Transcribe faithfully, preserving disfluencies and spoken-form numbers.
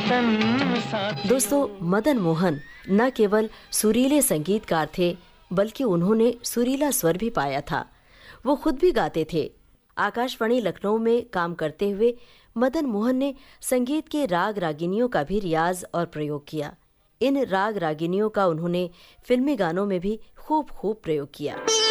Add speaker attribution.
Speaker 1: वतन साथी।
Speaker 2: दोस्तों, मदन मोहन न केवल सुरीले संगीतकार थे, बल्कि उन्होंने सुरीला स्वर भी पाया था। वो खुद भी गाते थे। आकाशवाणी लखनऊ में काम करते हुए मदन मोहन ने संगीत के राग रागिनियों का भी रियाज और प्रयोग किया। इन राग रागिनियों का उन्होंने फिल्मी गानों में भी खूब खूब प्रयोग किया।